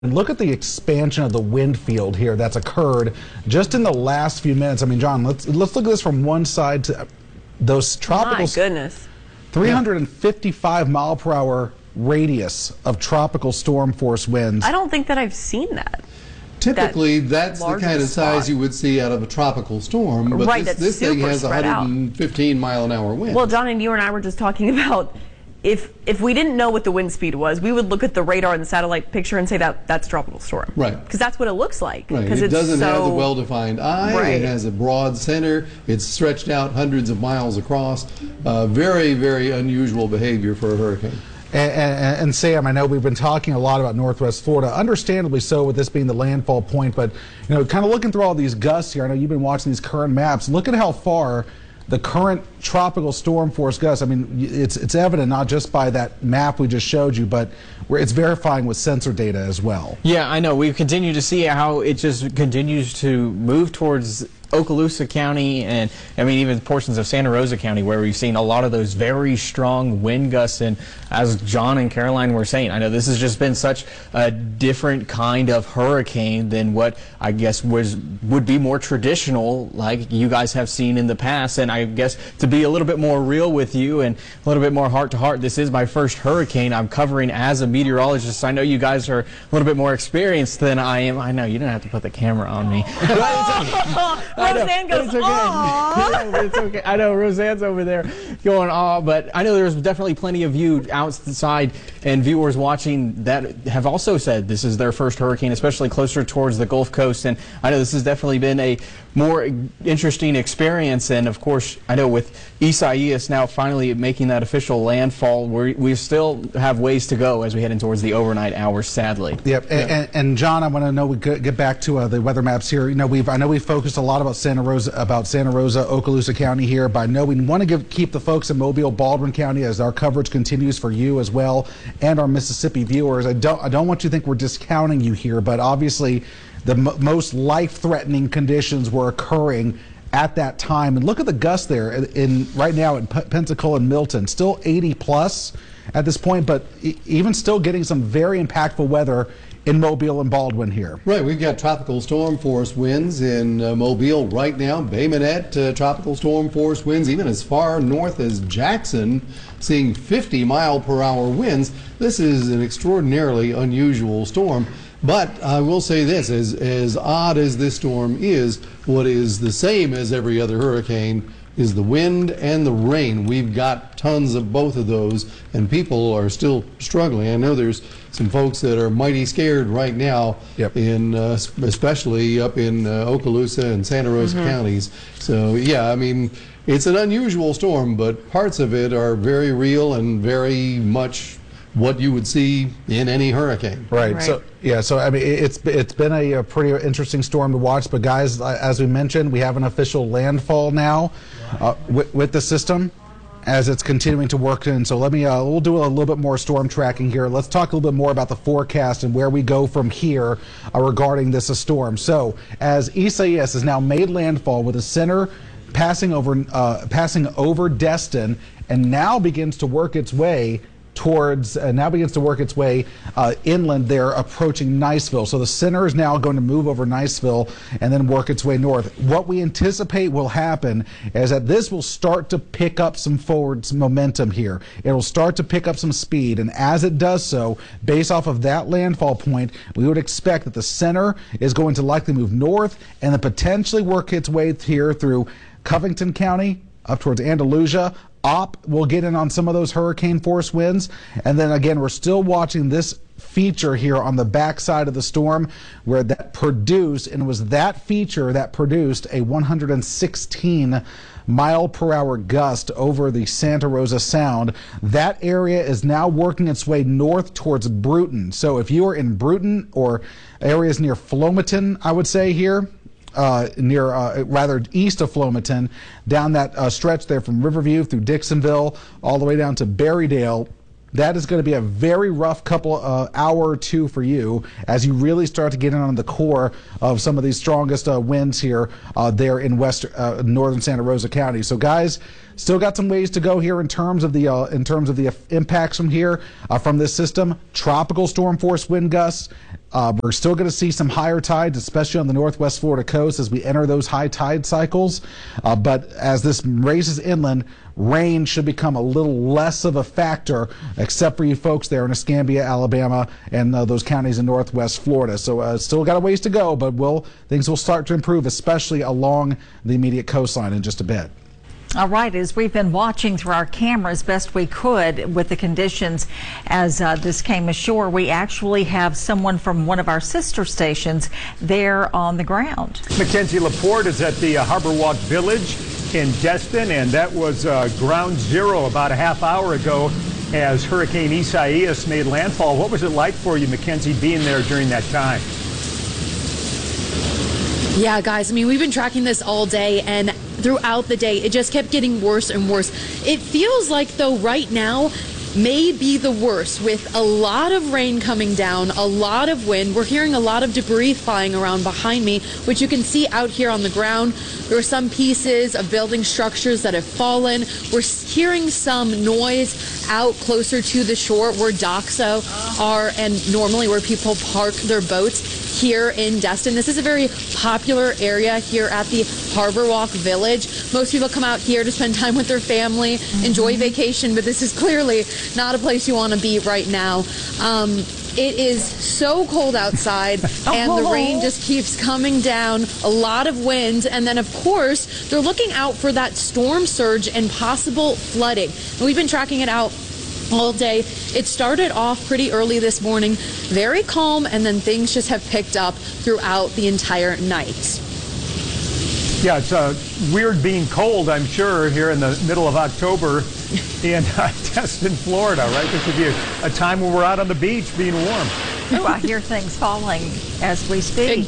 And look at the expansion of the wind field here that's occurred just in the last few minutes. I mean, John, let's look at this from one side to those tropical. My goodness. 355 mile per hour radius of tropical storm force winds. I don't think that I've seen that. Typically, that's the kind of size you would see out of a tropical storm, but right, this thing has 115 mile an hour wind. Well, John, and you and I were just talking about if we didn't know what the wind speed was, we would look at the radar and the satellite picture and say that's tropical storm. Right. Because that's what it looks like. Right. It doesn't have the well-defined eye. Right. It has a broad center. It's stretched out hundreds of miles across. Very, very unusual behavior for a hurricane. And Sam, I know we've been talking a lot about Northwest Florida, understandably so with this being the landfall point, but you know, kind of looking through all these gusts here, I know you've been watching these current maps. Look at how far the current tropical storm force gusts, I mean, it's evident not just by that map we just showed you, but it's verifying with sensor data as well. Yeah, I know. We continue to see how it just continues to move towards Okaloosa County and, I mean, even portions of Santa Rosa County where we've seen a lot of those very strong wind gusts. And as John and Caroline were saying, I know this has just been such a different kind of hurricane than what I guess would be more traditional like you guys have seen in the past. And I guess to be a little bit more real with you and a little bit more heart to heart, this is my first hurricane I'm covering as a meteorologist. I know you guys are a little bit more experienced than I am. I know you don't have to put the camera on me. Roseanne goes, it's okay. No, it's okay. I know Roseanne's over there going, aw, but I know there's definitely plenty of you outside and viewers watching that have also said this is their first hurricane, especially closer towards the Gulf Coast. And I know this has definitely been a more interesting experience. And of course, I know with Isaias now finally making that official landfall, we still have ways to go as we head in towards the overnight hours, sadly. Yep. Yeah. And John, I want to know, we get back to the weather maps here. You know, I know we've focused a lot about Santa Rosa, Okaloosa County here, but I know we want to keep the folks in Mobile, Baldwin County as our coverage continues for you as well and our Mississippi viewers. I don't want you to think we're discounting you here, but obviously the most life-threatening conditions were occurring at that time. And look at the gusts there right now in Pensacola and Milton, still 80 plus at this point, but even still getting some very impactful weather in Mobile and Baldwin here. Right, we've got tropical storm force winds in Mobile right now. Bay Minette, tropical storm force winds, even as far north as Jackson, seeing 50 mile per hour winds. This is an extraordinarily unusual storm. But I will say this, as odd as this storm is, what is the same as every other hurricane is the wind and the rain. We've got tons of both of those, and people are still struggling. I know there's some folks that are mighty scared right now, yep, especially up in Okaloosa and Santa Rosa counties. So, yeah, I mean, it's an unusual storm, but parts of it are very real and very much what you would see in any hurricane. Right. So yeah. So I mean, it's been a pretty interesting storm to watch. But guys, as we mentioned, we have an official landfall now with the system as it's continuing to work in. So let me we'll do a little bit more storm tracking here. Let's talk a little bit more about the forecast and where we go from here regarding this storm. So as Isaias has now made landfall with a center passing over Destin and now begins to work its way inland there, approaching Niceville. So the center is now going to move over Niceville and then work its way north. What we anticipate will happen is that this will start to pick up some forward momentum here. It will start to pick up some speed, and as it does so, based off of that landfall point, we would expect that the center is going to likely move north and then potentially work its way here through Covington County, up towards Andalusia. Will get in on some of those hurricane force winds. And then again, we're still watching this feature here on the backside of the storm where that produced, and it was that feature that produced a 116 mile per hour gust over the Santa Rosa Sound. That area is now working its way north towards Bruton. So if you are in Bruton or areas near Flomaton, I would say here, rather east of Flomaton, down that stretch there from Riverview through Dixonville all the way down to Berrydale, that is going to be a very rough hour or two for you as you really start to get in on the core of some of these strongest winds here there in northern Santa Rosa County. So guys, still got some ways to go here in terms of the impacts from here from this system. Tropical storm force wind gusts. We're still going to see some higher tides, especially on the northwest Florida coast as we enter those high tide cycles. But as this raises inland, rain should become a little less of a factor, except for you folks there in Escambia, Alabama, and those counties in northwest Florida. So still got a ways to go, but things will start to improve, especially along the immediate coastline in just a bit. All right, as we've been watching through our cameras best we could with the conditions as this came ashore, we actually have someone from one of our sister stations there on the ground. Mackenzie Laporte is at the Harbor Walk Village in Destin, and that was ground zero about a half hour ago as Hurricane Isaias made landfall. What was it like for you, Mackenzie, being there during that time? Yeah, guys, I mean, we've been tracking this all day, and throughout the day, it just kept getting worse and worse. It feels like, though, right now may be the worst, with a lot of rain coming down, a lot of wind. We're hearing a lot of debris flying around behind me, which you can see out here on the ground. There are some pieces of building structures that have fallen. We're hearing some noise out closer to the shore where docks are, and normally where people park their boats here in Destin. This is a very popular area here at the Harbor Walk Village. Most people come out here to spend time with their family, enjoy vacation, but this is clearly not a place you want to be right now. It is so cold outside, and the rain just keeps coming down, a lot of wind, and then, of course, they're looking out for that storm surge and possible flooding. And we've been tracking it out all day. It started off pretty early this morning, very calm, and then things just have picked up throughout the entire night. Yeah, it's weird being cold, I'm sure, here in the middle of October in Destin, Florida, right? This would be a time when we're out on the beach being warm. Oh, I hear things falling as we speak.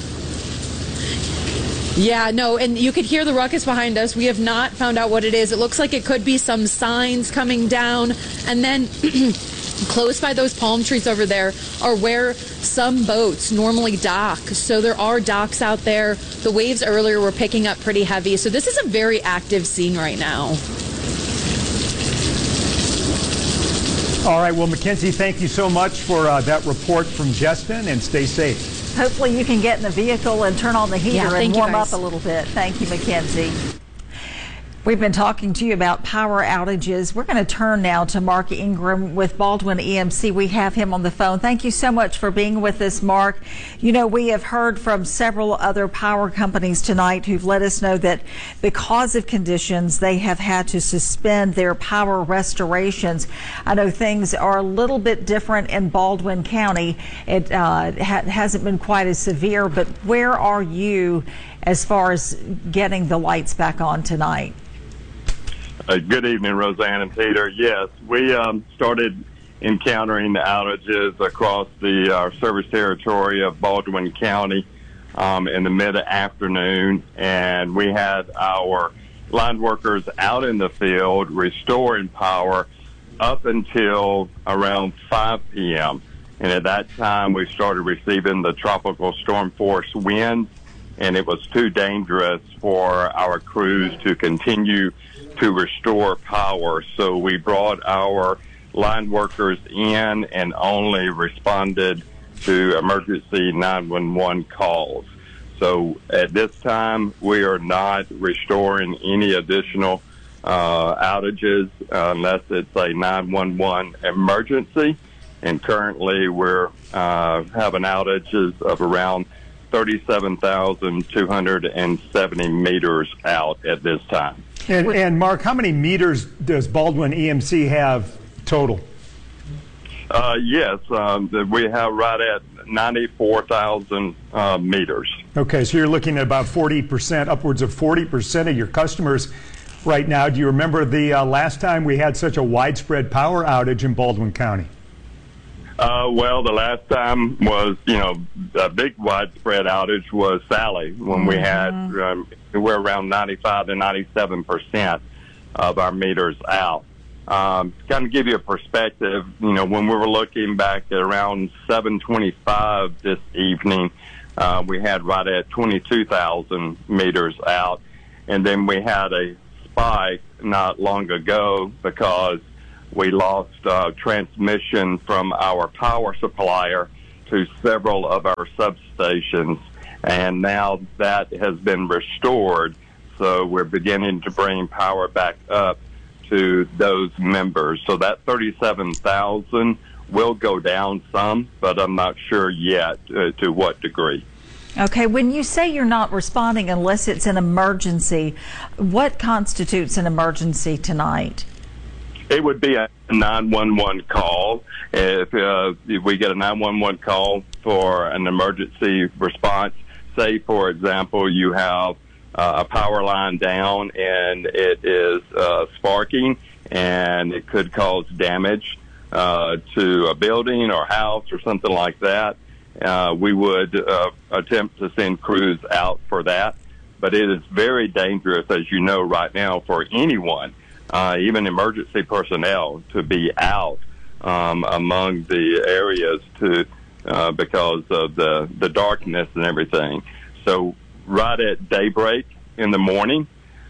Yeah, no, and you could hear the ruckus behind us. We have not found out what it is. It looks like it could be some signs coming down. And then close by those palm trees over there are where some boats normally dock. So there are docks out there. The waves earlier were picking up pretty heavy. So this is a very active scene right now. All right, well, Mackenzie, thank you so much for that report from Destin, and stay safe. Hopefully you can get in the vehicle and turn on the heater and warm up guys. a little bit. Thank you, Mackenzie. We've been talking to you about power outages. We're going to turn now to Mark Ingram with Baldwin EMC. We have him on the phone. Thank you so much for being with us, Mark. You know, we have heard from several other power companies tonight who've let us know that because of conditions, they have had to suspend their power restorations. I know things are a little bit different in Baldwin County. It hasn't been quite as severe, but where are you as far as getting the lights back on tonight? Good evening, Roseanne and Peter. Yes, we started encountering the outages across our service territory of Baldwin County in the mid-afternoon, and we had our line workers out in the field restoring power up until around 5 p.m. And at that time, we started receiving the tropical storm force winds, and it was too dangerous for our crews to continue to restore power. So we brought our line workers in and only responded to emergency 911 calls. So at this time, we are not restoring any additional outages unless it's a 911 emergency. And currently we're having outages of around 37,270 meters out at this time. And Mark, how many meters does Baldwin EMC have total? Yes, we have right at 94,000 meters. Okay, so you're looking at about 40%, upwards of 40% of your customers right now. Do you remember the last time we had such a widespread power outage in Baldwin County? Well, the last time was, a big widespread outage was Sally, when we had, we're around 95 to 97% of our meters out. kind of give you a perspective, when we were looking back at around 7:25 this evening, we had right at 22,000 meters out. And then we had a spike not long ago because we lost transmission from our power supplier to several of our substations. And now that has been restored. So we're beginning to bring power back up to those members. So that 37,000 will go down some, but I'm not sure yet to what degree. Okay, when you say you're not responding unless it's an emergency, what constitutes an emergency tonight? It would be a 911 call. If we get a 911 call for an emergency response, say, for example, you have a power line down and it is sparking and it could cause damage to a building or house or something like that, we would attempt to send crews out for that. But it is very dangerous, as you know, right now for anyone, even emergency personnel, to be out among the areas because of the darkness and everything. So right at daybreak in the morning,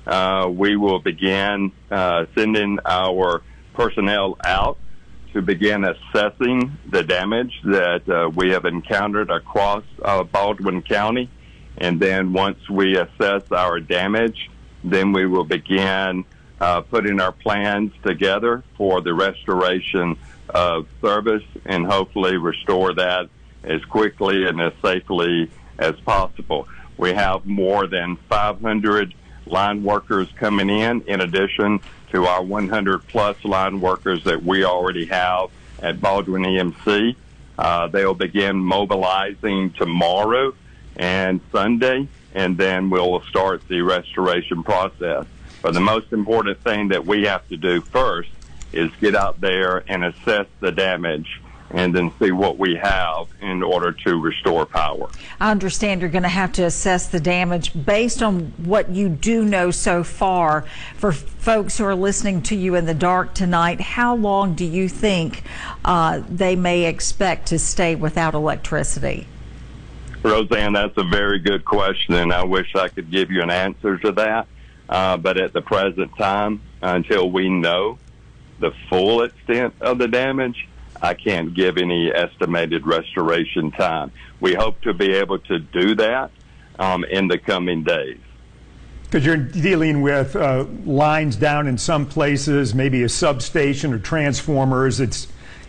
we will begin sending our personnel out to begin assessing the damage that we have encountered across Baldwin County. And then once we assess our damage, then we will begin putting our plans together for the restoration of service and hopefully restore that as quickly and as safely as possible. We have more than 500 line workers coming in addition to our 100-plus line workers that we already have at Baldwin EMC. They'll begin mobilizing tomorrow and Sunday, and then we'll start the restoration process. But the most important thing that we have to do first is get out there and assess the damage and then see what we have in order to restore power. I understand you're going to have to assess the damage based on what you do know so far. For folks who are listening to you in the dark tonight, how long do you think they may expect to stay without electricity? Roseanne, that's a very good question, and I wish I could give you an answer to that. But at the present time, until we know the full extent of the damage, I can't give any estimated restoration time. We hope to be able to do that in the coming days. Because you're dealing with lines down in some places, maybe a substation or transformers. It's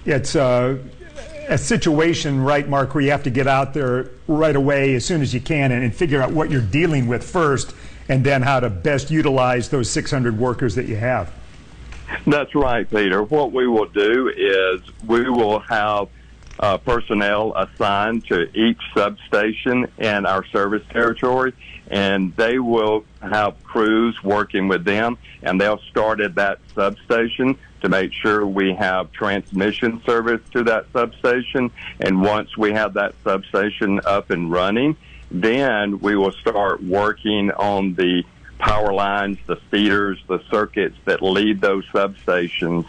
a situation, right, Mark, where you have to get out there right away as soon as you can and figure out what you're dealing with first, and then how to best utilize those 600 workers that you have. That's right, Peter. What we will do is we will have personnel assigned to each substation in our service territory, and they will have crews working with them, and they'll start at that substation to make sure we have transmission service to that substation. And once we have that substation up and running, then we will start working on the power lines, the feeders, the circuits that lead those substations,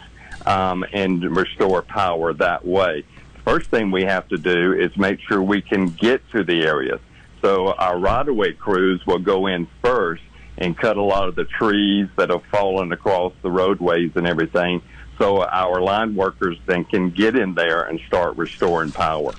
and restore power that way. First thing we have to do is make sure we can get to the areas. So our right-of-way crews will go in first and cut a lot of the trees that have fallen across the roadways and everything, so our line workers then can get in there and start restoring power.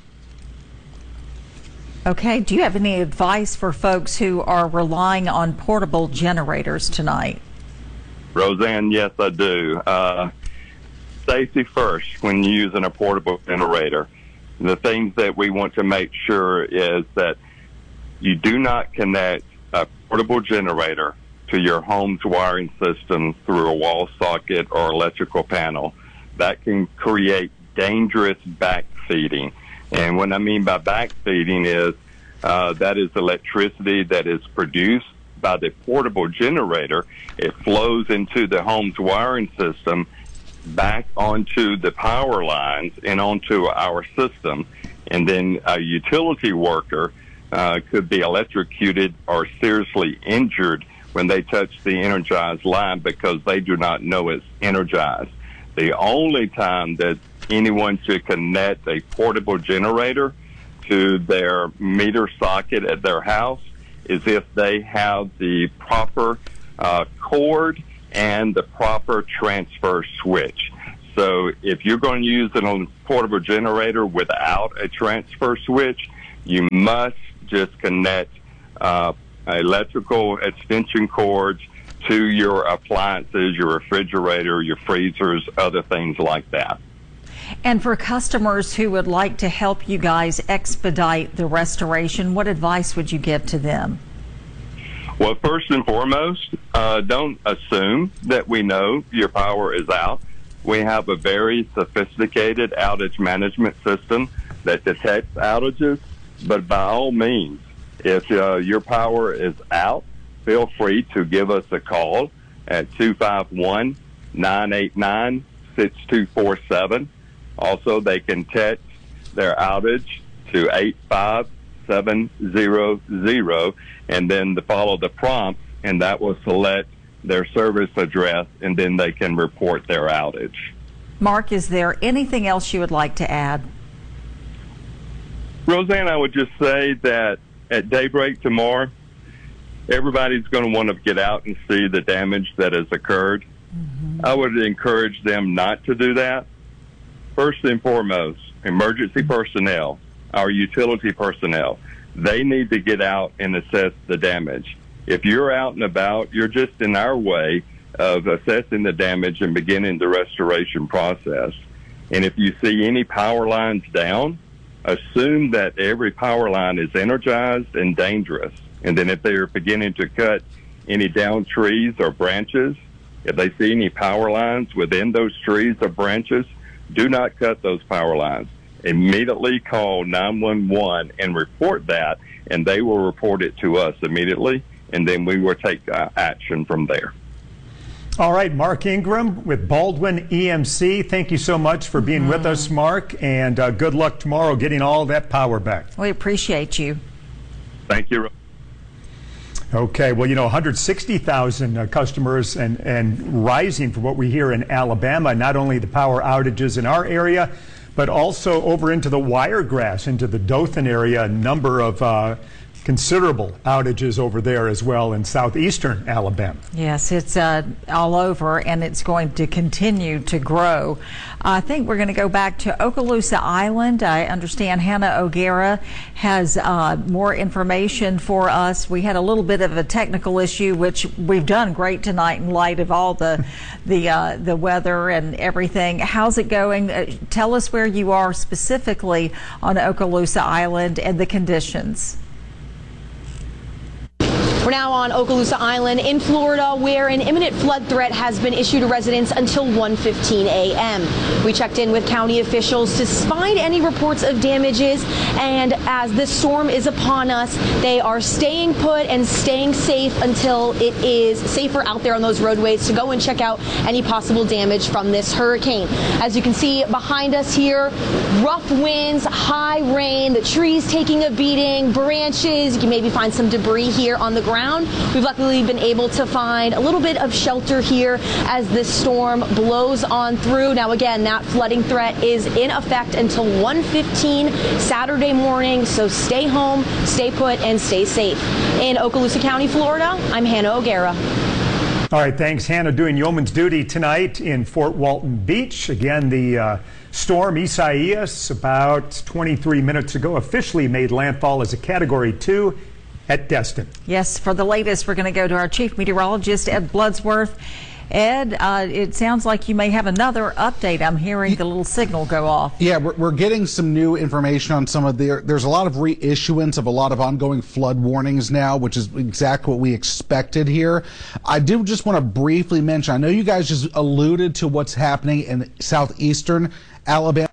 Okay, do you have any advice for folks who are relying on portable generators tonight? Roseanne, yes, I do. Safety first when using a portable generator. The things that we want to make sure is that you do not connect a portable generator to your home's wiring system through a wall socket or electrical panel. That can create dangerous backfeeding. And what I mean by backfeeding is that is electricity that is produced by the portable generator. It flows into the home's wiring system, back onto the power lines and onto our system. And then a utility worker could be electrocuted or seriously injured when they touch the energized line because they do not know it's energized. The only time that anyone should connect a portable generator to their meter socket at their house is if they have the proper cord and the proper transfer switch. So if you're going to use a portable generator without a transfer switch, you must just connect electrical extension cords to your appliances, your refrigerator, your freezers, other things like that. And for customers who would like to help you guys expedite the restoration, what advice would you give to them? Well, first and foremost, don't assume that we know your power is out. We have a very sophisticated outage management system that detects outages, but by all means, if your power is out, feel free to give us a call at 251-989-6247. Also, they can text their outage to 85700, and then follow the prompt, and that will select their service address, and then they can report their outage. Mark, is there anything else you would like to add? Roseanne, I would just say that at daybreak tomorrow, everybody's going to want to get out and see the damage that has occurred. I would encourage them not to do that. First and foremost, emergency personnel, our utility personnel, they need to get out and assess the damage. If you're out and about, you're just in our way of assessing the damage and beginning the restoration process. And if you see any power lines down, assume that every power line is energized and dangerous. And then if they're beginning to cut any down trees or branches, if they see any power lines within those trees or branches, do not cut those power lines. Immediately call 911 and report that, and they will report it to us immediately, and then we will take action from there. All right, Mark Ingram with Baldwin EMC. Thank you so much for being with us, Mark, and good luck tomorrow getting all that power back. We appreciate you. Thank you. Okay, well, 160,000 customers and rising from what we hear in Alabama, not only the power outages in our area, but also over into the Wiregrass, into the Dothan area, a number of considerable outages over there as well in southeastern Alabama. Yes, it's all over, and it's going to continue to grow. I think we're going to go back to Okaloosa Island. I understand Hannah O'Gara has more information for us. We had a little bit of a technical issue, which we've done great tonight in light of all the weather and everything. How's it going? Tell us where you are specifically on Okaloosa Island and the conditions. We're now on Okaloosa Island in Florida, where an imminent flood threat has been issued to residents until 1:15 a.m. We checked in with county officials to find any reports of damages, and as this storm is upon us, they are staying put and staying safe until it is safer out there on those roadways to go and check out any possible damage from this hurricane. As you can see behind us here, rough winds, high rain, the trees taking a beating, branches. You can maybe find some debris here on the ground. We've luckily been able to find a little bit of shelter here as this storm blows on through. Now again, that flooding threat is in effect until 1:15 Saturday morning, so stay home, stay put, and stay safe. In Okaloosa County, Florida, I'm Hannah O'Gara. All right, thanks, Hannah, doing yeoman's duty tonight in Fort Walton Beach. Again, the storm Isaias, about 23 minutes ago, officially made landfall as a Category 2 at Destin. Yes, for the latest, we're going to go to our chief meteorologist, Ed Bloodsworth. Ed, it sounds like you may have another update. I'm hearing the little signal go off. Yeah, we're getting some new information on some of there's a lot of reissuance of a lot of ongoing flood warnings now, which is exactly what we expected here. I do just want to briefly mention, I know you guys just alluded to what's happening in southeastern Alabama.